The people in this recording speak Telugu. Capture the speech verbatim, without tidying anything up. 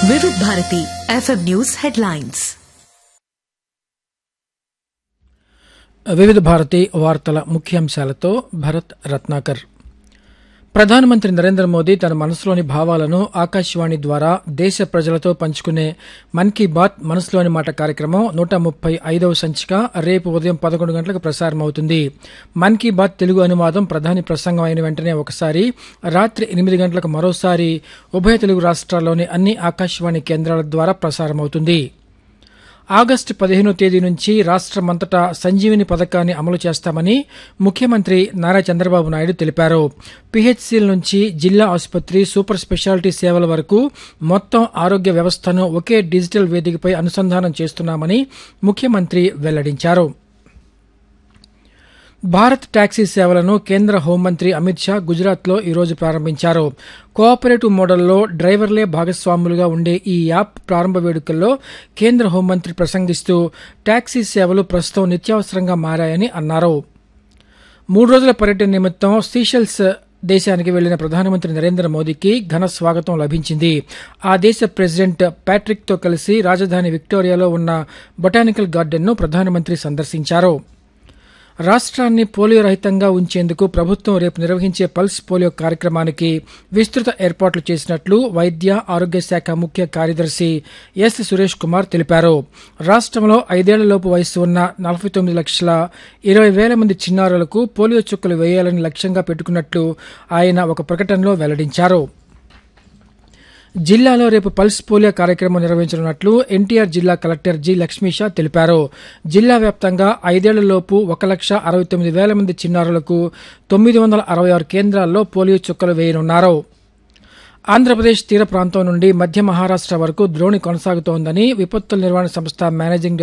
వివిధ భారతి ఎఫ్ఎం న్యూస్ హెడ్లైన్స్. వివిధ భారతి వార్తల ముఖ్యాంశాలతో భరత్ రత్నాకర్. ప్రధానమంత్రి నరేంద్ర మోదీ తన మనసులోని భావాలను ఆకాశవాణి ద్వారా దేశ ప్రజలతో పంచుకునే మన్ కీ బాత్ మనసులోని మాట కార్యక్రమం నూట ముప్పై ఐదవ సంచిక రేపు ఉదయం పదకొండు గంటలకు ప్రసారమవుతుంది. మన్ కీ బాత్ తెలుగు అనువాదం ప్రధాని ప్రసంగం అయిన వెంటనే ఒకసారి, రాత్రి ఎనిమిది గంటలకు మరోసారి ఉభయ తెలుగు రాష్ట్రాల్లోని అన్ని ఆకాశవాణి కేంద్రాల ద్వారా ప్రసారమవుతుంది. ఆగస్టు పదిహేనో తేదీ నుంచి రాష్టమంతటా సంజీవిని పథకాన్ని అమలు చేస్తామని ముఖ్యమంత్రి నారా చంద్రబాబు నాయుడు తెలిపారు. పీహెచ్సీల నుంచి జిల్లా ఆసుపత్రి, సూపర్ స్పెషాలిటీ సేవల వరకు మొత్తం ఆరోగ్య వ్యవస్థను ఒకే డిజిటల్ వేదికపై అనుసంధానం చేస్తున్నామని ముఖ్యమంత్రి వెల్లడించారు. భారత్ టాక్సీ సేవలను కేంద్ర హోంమంత్రి అమిత్ షా గుజరాత్లో ఈరోజు ప్రారంభించారు. కోఆపరేటివ్ మోడల్లో డ్రైవర్లే భాగస్వాములుగా ఉండే ఈ యాప్ ప్రారంభ వేడుకల్లో కేంద్ర హోంమంత్రి ప్రసంగిస్తూ టాక్సీ సేవలు ప్రస్తుతం నిత్యావసరంగా మారాయని అన్నారు. మూడు రోజుల పర్యటన నిమిత్తం సీషెల్స్ దేశానికి వెళ్లిన ప్రధానమంత్రి నరేంద్ర మోదీకి ఘన స్వాగతం లభించింది. ఆ దేశ ప్రెసిడెంట్ ప్యాట్రిక్తో కలిసి రాజధాని విక్టోరియాలో ఉన్న బొటానికల్ గార్డెన్ను ప్రధానమంత్రి సందర్శించారు. రాష్ట్రాన్ని పోలియో రహితంగా ఉంచేందుకు ప్రభుత్వం రేపు నిర్వహించే పల్స్ పోలియో కార్యక్రమానికి విస్తృత ఏర్పాట్లు చేసినట్లు వైద్య ఆరోగ్య శాఖ ముఖ్య కార్యదర్శి ఎస్ సురేష్ కుమార్ తెలిపారు. రాష్ట్రంలో ఐదేళ్లలోపు వయసు ఉన్న నలభై తొమ్మిది లక్షల ఇరవై వేల మంది చిన్నారులకు పోలియో చుక్కలు వేయాలని లక్ష్యంగా పెట్టుకున్నట్లు ఆయన ఒక ప్రకటనలో వెల్లడించారు. జిల్లాలో రేపు పల్స్ పోలియో కార్యక్రమం నిర్వహించనున్నట్లు ఎన్టీఆర్ జిల్లా కలెక్టర్ జి లక్ష్మీషా తెలిపారు. జిల్లా వ్యాప్తంగా ఐదేళ్లలోపు ఒక లక్ష అరవై తొమ్మిది వేల మంది చిన్నారులకు తొమ్మిది వందల అరవై ఆరు కేంద్రాల్లో పోలియో చుక్కలు వేయనున్నారు. ఆంధ్రప్రదేశ్ తీర ప్రాంతం నుండి మధ్య మహారాష్ట వరకు ద్రోణి కొనసాగుతోందని విపత్తుల నిర్వహణ సంస్థ మేనేజింగ్